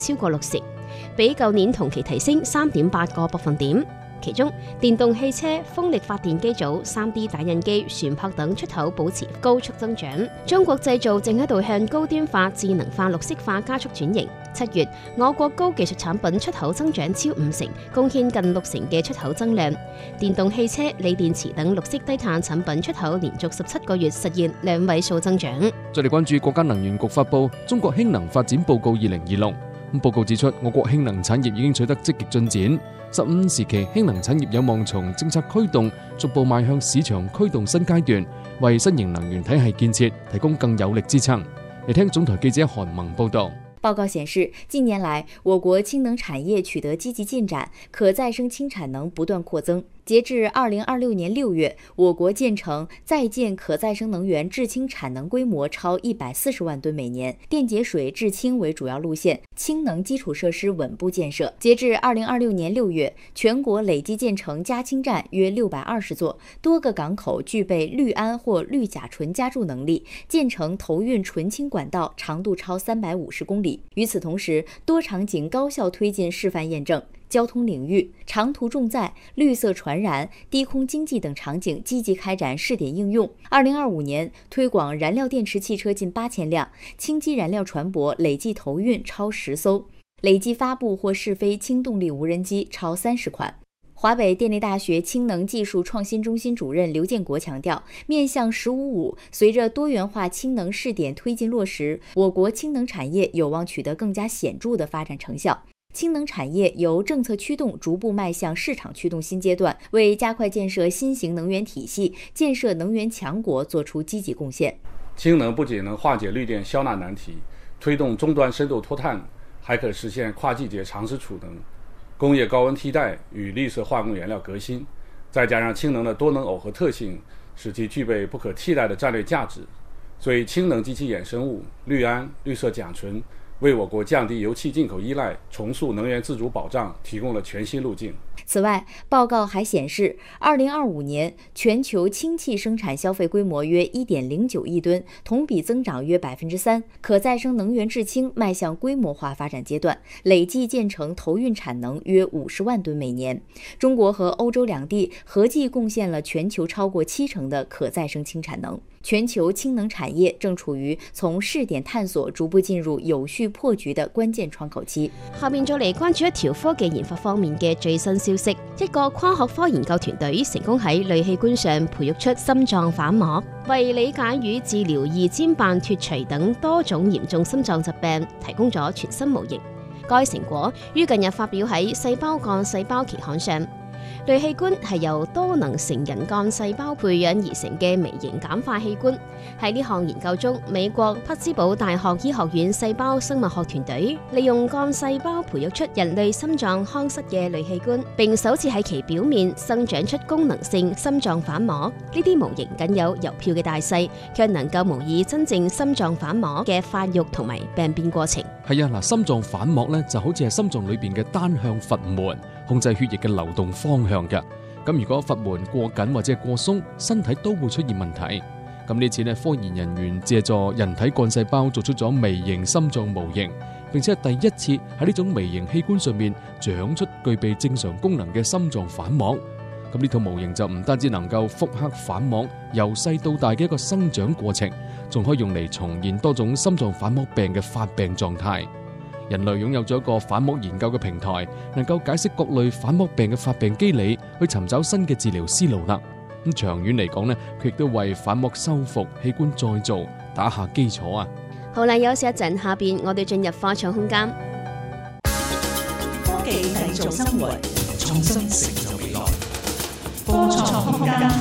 超過60%，比舊年同期提升3.8個百分點。其中，電動汽車、風力發電機組、3D 打印機、船舶等出口保持高速增長。中國製造正喺度向高端化、智能化、綠色化加速轉型。7月，我國高技術產品出口增長超50%，貢獻近60%嘅出口增量。電動汽車、鋰電池等綠色低碳產品出口連續17個月實現2位數增長。 再嚟關注國家能源局發布《中國氫能發展報告2026》。報告指出，我國氫能產業已經取得積極進展。15時期氫能產業有望從政策驅動逐步邁向市場驅動新階段，為新型能源體系建設提供更有力支撐。嚟聽總台記者韓萌報道。 報告顯示，近年來我國氫能產業取得積極進展，可再生氫產能不斷擴增。截至2026年6月，我國建成在建可再生能源製氫產能規模超140萬噸每年，電解水製氫為主要路線，氫能基礎設施穩步建設。截至2026年6月，全國累計建成加氫站約620座，多個港口具備氯胺或氯甲醇加注能力，建成投運純氫管道長度超350公里。與此同時，多場景高效推進示範驗證。交通領域、長途重載、綠色傳染、低空經濟等場景積極開展試點應用。2025年推廣燃料電池汽車近8000輛，氫基燃料船舶累計投運超10艘，累計發布或試飛氫動力無人機超30款。華北電力大學氫能技術創新中心主任劉建國強調，面向15-5，隨着多元化氫能試點推進落實，我國氫能產業有望取得更加顯著的發展成效。氫能產業由政策驅動逐步邁向市場驅動新階段，為加快建設新型能源體系、建設能源強國作出積極貢獻。 氫能不僅能化解綠電消納難題，推動終端深度脫碳，還可實現跨季節長時儲能、工業高溫替代與綠色化工原料革新。再加上氫能的多能耦合特性，使其具備不可替代的戰略價值。所以氫能及其衍生物氯胺、綠色甲醇為我國降低油氣進口依賴、重塑能源自主保障提供了全新路徑。 此外，報告還顯示，2025年全球氫氣生產消費規模約1.09億噸，同比增長約3%。可再生能源製氫邁向規模化發展階段，累計建成投運產能約50萬噸每年。中國和歐洲兩地合計貢獻了全球超過70%的可再生氫產能。全球氫能產業正處於從試點探索逐步進入有序破局的關鍵窗口期。 下面再嚟關注一條科技研發方面嘅最新消息。一個跨學科研究團隊成功喺類器官上培育出心臟瓣膜，為理解與治療二尖瓣脫垂等多種嚴重心臟疾病提供咗全新模型。該成果於近日發表喺《細胞幹細胞期刊》上。類器官係由多能成人幹細胞培養而成嘅微型簡化器官。喺呢項研究中，美國匹茲堡大學醫學院細胞生物學團隊利用幹細胞培育出人類心臟腔室嘅類器官，並首次喺其表面生長出功能性心臟瓣膜。呢啲模型僅有郵票嘅大細，卻能夠模擬真正心臟瓣膜嘅發育同埋病變過程。 係啊，心臟瓣膜咧就好似係心臟裏邊嘅單向閥門，控制血液嘅流動方向嘅。咁如果閥門過緊或者係過鬆，身體都會出現問題。咁呢次科研人員借助人體幹細胞做出咗微型心臟模型，並且係第一次喺呢種微型器官上面長出具備正常功能嘅心臟瓣膜。咁呢套模型就唔單止能夠複刻瓣膜由細到大嘅一個生長過程，仲可以用嚟重現多種心臟瓣膜病嘅發病狀態。人類擁有咗一個瓣膜研究嘅平台，能夠解釋各類瓣膜病嘅發病機理，去尋找新嘅治療思路啦。咁長遠嚟講呢，佢亦都為瓣膜修復、器官再造打下基礎啊！ 好啦，休息一陣，下邊我哋進入科創空間。 科技製造生活，創新成就未來。科創空間。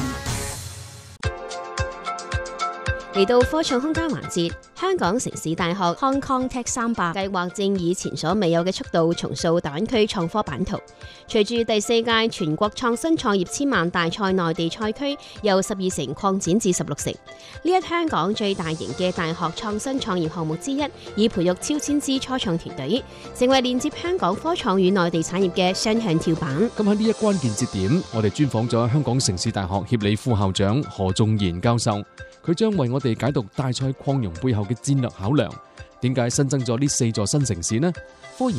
嚟到科創空間環節，香港城市大學 Hong Kong Tech 300計劃正以前所未有嘅速度重塑大灣區創科版圖。隨住第4屆全國創新創業千萬大賽內地賽區由12城擴展至16城，呢一香港最大型嘅大學創新創業項目之一，以培育超千支初創團隊，成為連接香港科創與內地產業嘅雙向跳板。 咁喺呢一關鍵節點，我哋專訪咗香港城市大學協理副校長何仲賢教授。佢將為我哋解讀大賽擴容背後嘅戰略考量， 點解新增咗呢4座新城市呢？科研